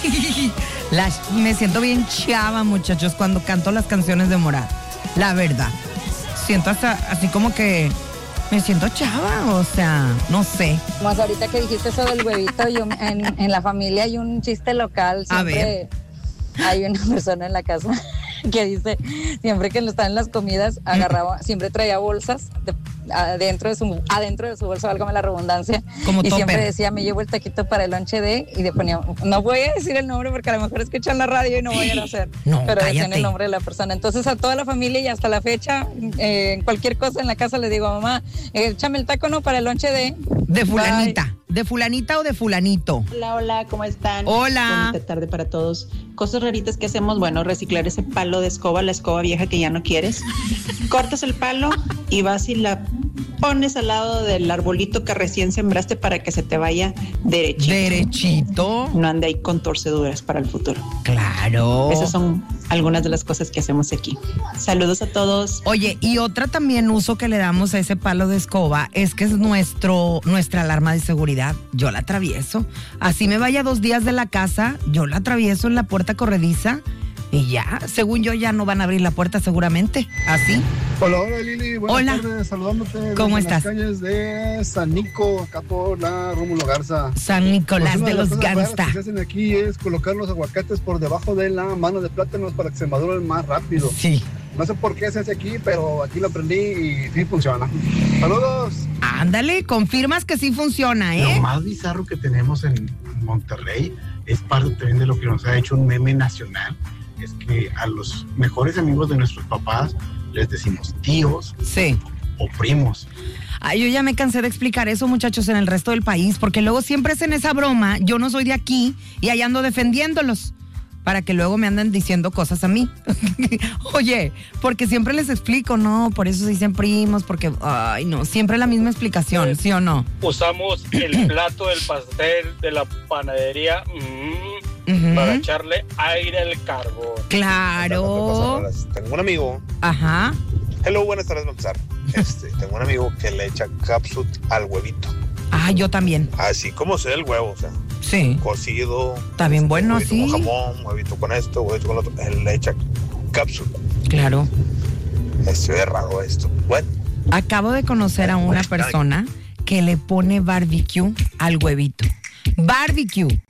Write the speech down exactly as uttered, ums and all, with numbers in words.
Las, me siento bien chava, muchachos, cuando canto las canciones de Morat. La verdad. Siento hasta así como que me siento chava, o sea, no sé. Más ahorita que dijiste eso del huevito, yo en, en la familia hay un chiste local. Siempre A ver. Hay una persona en la casa que dice, siempre que están en las comidas, agarraba, siempre traía bolsas de, adentro de su adentro de su bolsa, válgame la redundancia, como y topper. Siempre decía, me llevo el taquito para el lonche de, y le ponía, no voy a decir el nombre porque a lo mejor escuchan la radio y no vayan a hacer, no, pero cállate. decían el nombre de la persona. Entonces a toda la familia y hasta la fecha, eh, en cualquier cosa en la casa le digo, mamá, eh, échame el taco no para el lonche de... De fulanita. Bye. ¿De fulanita o de fulanito? Hola, hola, ¿cómo están? Hola. Bonita tarde para todos. Cosas raritas que hacemos, bueno, reciclar ese palo de escoba, la escoba vieja que ya no quieres. Cortas el palo y vas y la pones al lado del arbolito que recién sembraste para que se te vaya derechito. Derechito. No ande ahí con torceduras para el futuro. Claro. Esas son algunas de las cosas que hacemos aquí. Saludos a todos. Oye, y otra también uso que le damos a ese palo de escoba es que es nuestro, nuestra alarma de seguridad. Yo la atravieso. Así me vaya dos días de la casa, yo la atravieso en la puerta corrediza y ya, según yo, ya no van a abrir la puerta seguramente. ¿Así? Hola, hola Lili, buenas hola. tardes, saludándote. ¿Cómo desde estás? Las calles de San Nico, acá por la Rómulo Garza. San Nicolás pues de, de los Garza. Lo que se hacen aquí es colocar los aguacates por debajo de la mano de plátanos para que se maduren más rápido. Sí. No sé por qué se hace aquí, pero aquí lo aprendí y sí funciona. ¡Saludos! Ándale, confirmas que sí funciona, ¿eh? Lo más bizarro que tenemos en Monterrey es parte también de lo que nos ha hecho un meme nacional. Es que a los mejores amigos de nuestros papás les decimos tíos, sí, o primos. Ay, yo ya me cansé de explicar eso, muchachos, en el resto del país, porque luego siempre hacen esa broma, yo no soy de aquí y ahí ando defendiéndolos, para que luego me anden diciendo cosas a mí. Oye, porque siempre les explico, no, por eso se dicen primos, porque, ay, no, siempre la misma explicación, ¿sí o no? Usamos el plato del pastel de la panadería mmm, uh-huh. para echarle aire al carbón. Claro. Tengo un amigo. Ajá. Hello, buenas tardes, empezar. Este, tengo un amigo que le echa capsut al huevito. Ah, yo también. Así como sea el huevo, o sea. Sí. Cocido. Está bien bueno, huevito sí. Con jamón, huevito con esto, huevito con lo otro. Él le echa capsut. Claro. Estoy raro esto. Bueno. Acabo de conocer a una persona que le pone barbecue al huevito. Barbecue.